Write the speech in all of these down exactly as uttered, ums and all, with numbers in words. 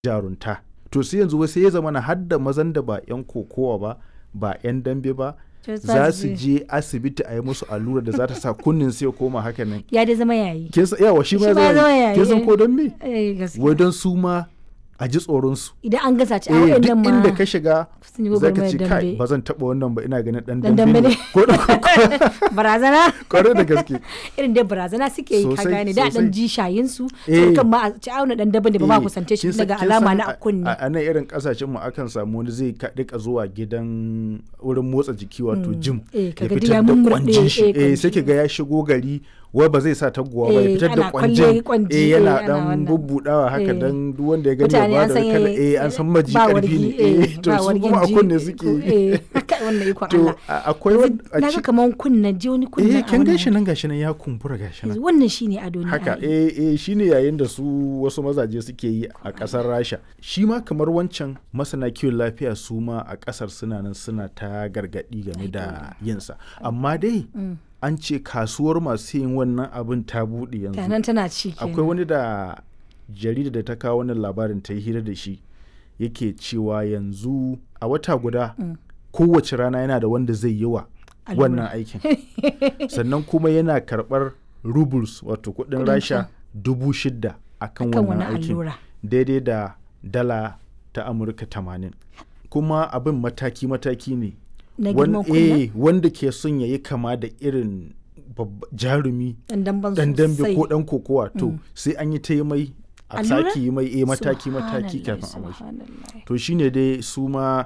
jarunta. To sai yanzu sai ya zama na hadda mazan da ba 'yan kokowa ba ba 'yan dambe ba za su je asibiti a yi musu allura da za ta sa kunnin sai ya koma haka nan. Ya dai zama yayi. Kin san yawa shi ma ya zama yayi. Kin san ko don me? Eh gaskiya. Wai don su ma a ji tsoron su. Idan an gasa ci a Eh wayannan duk ma inda ka shiga sun yi za ka gwagwarmayar ce dambe. kai ba zan taɓa wannan ba ina ganin ɗan Dan dambe dambe ne. ne. Ko da ko Barazana. kwarai da gaske. Irin dai barazana suke yi ka Sosai, gane da dan sosai. ji shayin su Eh. sai kan ma a ci auna dan daban da ba ma Eh, kusance shi kin san- daga kin alama san na a- kunni. A a nan irin kasashen mu akan samu wani zai ka- rika zuwa gidan wurin motsa jiki wato gym. Eh, Ya kaga duk fitar ya da mummurɗe, kwanjin shi. eh, Eh kwanji. sai ki ga ya shigo gari wai ba zai sa taguwa ba ya Eh, fitar da ana kwalle kwanjin. kwanji, Eh eh, yana ana dan wannan. bubbudawa haka Eh. dan duk wanda ya gani ya Mutane ba an da san kala eh, eh an san maji ba karfi wargi, ne. eh, Eh to ba su wargin kuma a ji, kunne suke. eh, kai wannan ikon To Allah. a- akwai wani a Na ga ci- kaman kunnan ji wani kunnan eh a kin wannan gashi nan gashi nan ya kumbura gashi nan. wannan shine ado ne Haka ai. eh eh shine yayin da su wasu mazaje suke yi a kasar Rasha. Shi ma kamar wancan masana kiwon lafiya su ma a kasar suna nan suna ta gargadi game da yinsa. Amma dai an ce kasuwar masu yin wannan abin ta buɗe yanzu. Tanan tana ci kenan. Akwai wani da jarida da ta kawo wannan labarin ta yi hira da shi yake cewa yanzu a wata guda kowace rana yana da wanda zai yi wa Allura. wannan aikin. Sannan kuma yana karɓar rubles wato kuɗin Kuɗin rasha can. dubu shida akan Akan wannan wani aikin allura. daidai da dala ta amurka tamanin. Kuma abin mataki-mataki ne. Na Wan- girman kunnan. eh, wanda ke son ya yi kama da irin babba- jarumi Dan damban dan dambe sosai. ko dan kokowa to sai an yi ta yi mai a Allura? sake yi mai eh, mataki-mataki Subhanallah, kafin a mashi. subhanallah. To shine dai su ma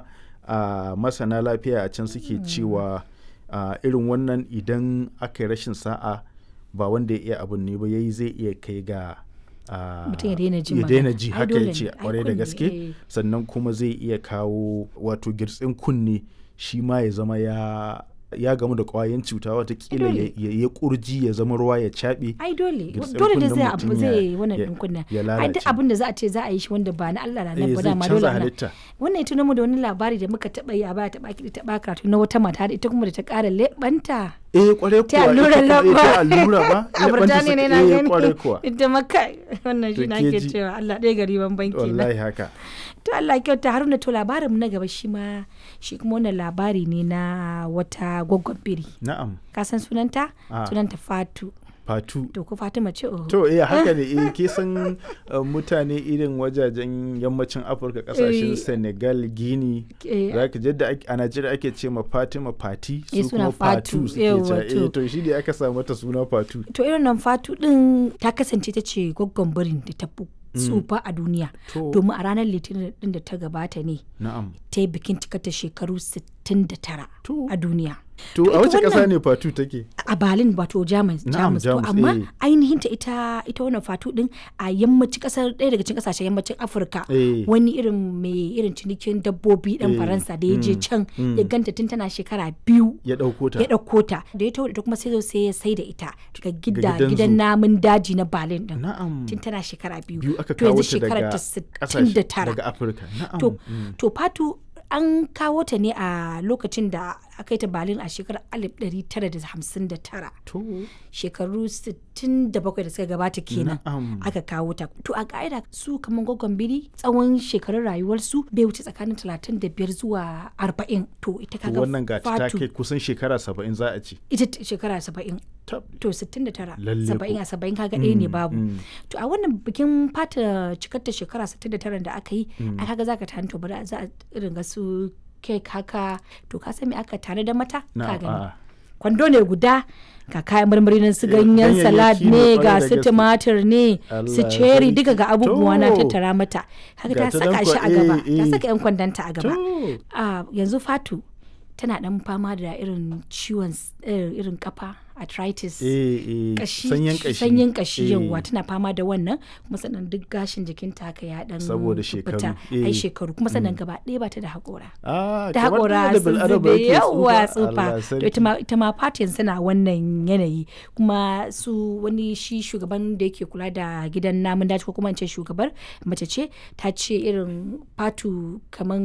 a masana lafiya a can suke cewa a irin wannan idan aka yi rashin sa'a ba wanda ya iya abun ne ba yayi zai iya kai ga a, Mutum ya daina jin ya daina magana. ji Ai haka dole ya ce ne, ai kwarai da kunne, gaske eh. sannan kuma zai iya kawo wato girtsin kunne shi ma ya zama ya ya gamu da kwayan cuta watakila dole. ya ya kurji ya zama ruwa ya caɓe. ai dole Girtsin dole da kunnen zai mutum abu ya- zai wannan ya- din kunna ya ai lalace. duk abin da za a ce za a yi shi wanda ba na Allah na Eh, nan ba zai dama canza dole ana halitta. wannan ya tuno mu da wani labari da muka taba yi a baya taba kiɗi taba karatu na wata mata da ita kuma da ta ƙara leɓanta eh kwarai kuwa ta allurar ita kuma- eh, lamba ta allura ba a leɓanta Burtaniya ne suka- na eh, gani kwarai kuwa ita maka wannan To shi na ke ke ji. cewa Allah ɗaya gari ban banki na wallahi haka. to Allah kyauta Haruna to labarin mu na gaba shi ma shi kuma wannan labari ne na wata gwaggon biri Na'am. ka san sunanta Ah. sunanta Fatu Fatu. to ko Fatima ce oh To eh haka ne eh ke san uh, mutane irin wajajen yammacin Afirka kasashen Eh. Senegal, Guinea Eh. za ka jadda ake- a Najeriya ake ce ma Fatima Fati Eh, su suna kuma Fatu Fatu, suke yawwa, cewa to. eh to shi ne aka samu mata suna Fatu. to irin nan Fatu din ta kasance ta ce gwaggon birin da ta fi tsufa a duniya To. domin a ranar litinin din da ta gabata ne Na'am. ta yi bikin cikata shekaru sittin da tara To. a duniya To a ita wace ƙasa wannan- ne Fatu take? a Berlin wato Jamus Na'am, Jamus to Jamus, amma eh. ainihin ta ita ita wannan Fatu din a yammacin kasar ɗaya daga cikin kasashen yammacin Afirka Eh. wani irin mai irin cinikin dabbobi dan Eh, Faransa da ya je mm, can mm. ya ganta tun tana shekara biyu Ya ɗauko ta. ya ɗauko ta da ya taho da ita kuma sai zo sai ya sai da ita ga gida gidan gidan zoo. namun daji na Berlin din Na'am. tun tana shekara biyu Biyu aka to kawo yanzu ta shekara daga ta ƙasashe sittin da tara daga Afirka. Na'am. to Mm. to Fatu an kawo ta ne a lokacin da aka yi ta Berlin a shekarar alif ɗari tara da hamsin da tara To. shekaru sittin da bakwai da suka gabata kenan Na'am. aka kawo ta to a ka'ida su kamar gwaggon biri tsawon shekarun rayuwarsu bai wuce tsakanin talatin da biyar zuwa arba'in to ita To kaga wannan gata ta Fatu kai kusan shekara saba'in za a ce. ita t- shekara saba'in Tab. to sittin da tara Lalle saba'in ko. a saba'in kaga ɗaya ne Mm, babu mm. to a wannan bikin fata cikar ta shekara sittin da tara da aka yi a kaga za ka tani to bari za a irin ga su kek haka to ka san me aka tare da mata ka Na'am. gani a'a. kwando ne guda ga kayan marmari nan su Eh, ganyen ganyayyaki salad ne ne kwarai ga da su gaske. tumatir ne su Allah cherry sarki. duka ga abubuwa na To. tattara mata haka Ga ta ta saka nan shi kwa- a gaba eh, ta eh. saka yan kwandanta a gaba To. a yanzu Fatu tana dan fama da irin ciwon s- eh, irin kafa arthritis Eh, eh, kashi sanyin kashi. sanyin kashi Eh, yawa tana fama da wannan kuma sannan duk gashin jikinta haka ya dan Saboda fita. shekaru, ai eh. shekaru kuma sannan gaba ɗaya ba ta da haƙora Ah, ta kamar haƙora da sun bil'adama zube yake yawa Allah tsufa to sarki. ita ma- ita ma fatin suna wannan yanayi kuma su wani shi shugaban da yake kula da gidan namun daji ko kuma in ce shugabar mace ce ta ce irin fatu kaman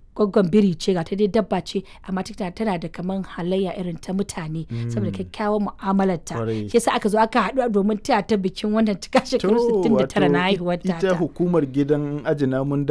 gwaggon biri ce ga ta dai dabba ce amma tana tana da kaman halayya irin ta mutane saboda kyakkyawan mu'amalarta Kwarai. shi yasa aka zo aka haɗu domin taya ta bikin wannan cika shekaru To, sittin da tara na wato haihuwar ta ita hukumar gidan aji namun